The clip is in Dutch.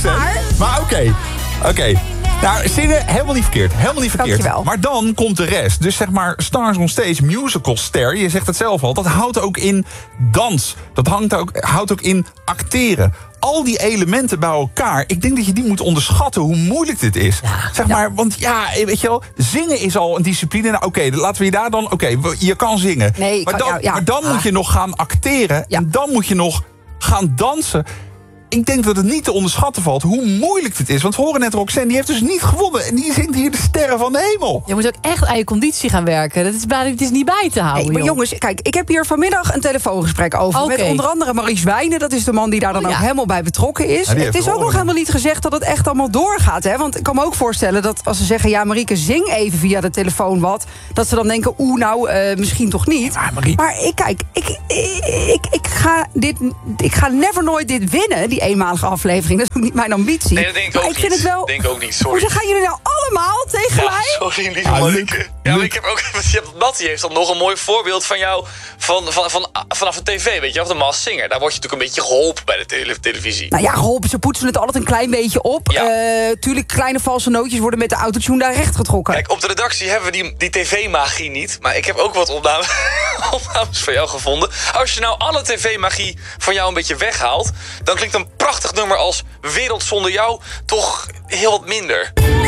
accent. Maar oké. Nou, zingen, helemaal niet verkeerd. Dankjewel. Maar dan komt de rest. Dus zeg maar, Stars on Stage, musical ster, je zegt het zelf al, dat houdt ook in dans. Dat houdt ook in acteren. Al die elementen bij elkaar, ik denk dat je die moet onderschatten hoe moeilijk dit is. Zeg maar, want weet je wel, zingen is al een discipline. Nou, oké, laten we je daar dan, je kan zingen. Nee, maar dan moet je nog gaan acteren. Ja. En dan moet je nog gaan dansen. Ik denk dat het niet te onderschatten valt hoe moeilijk dit is. Want we horen net Roxanne, die heeft dus niet gewonnen. En die zingt hier de sterren van de hemel. Je moet ook echt aan je conditie gaan werken. Het is niet bij te houden. Maar jongens, kijk, ik heb hier vanmiddag een telefoongesprek over. Met onder andere Maurice Wijnen. Dat is de man die daar dan ook helemaal bij betrokken is. Ja, het is ook nog helemaal niet gezegd dat het echt allemaal doorgaat. Hè? Want ik kan me ook voorstellen dat als ze zeggen... ja, Marieke, zing even via de telefoon wat. Dat ze dan denken, misschien toch niet. Ja, maar ik ga never nooit dit winnen, die eenmalige aflevering. Dat is ook niet mijn ambitie. Nee, dat denk ik ook niet. Vind het wel... denk ook niet, sorry. Hoezo gaan jullie nou allemaal tegen mij? Sorry, lieve Marieke. Ja, maar ik heb ook... Mattie heeft dan nog een mooi voorbeeld van jou... vanaf de tv, weet je wel, de Masked Singer. Daar word je natuurlijk een beetje geholpen bij de televisie. Nou ja, geholpen, ze poetsen het altijd een klein beetje op. Ja. Tuurlijk, kleine valse nootjes worden met de autotune daar recht getrokken. Kijk, op de redactie hebben we die tv-magie niet. Maar ik heb ook wat opnames van jou gevonden. Als je nou alle tv-magie van jou een beetje weghaalt... dan klinkt een prachtig nummer als Wereld zonder jou toch heel wat minder.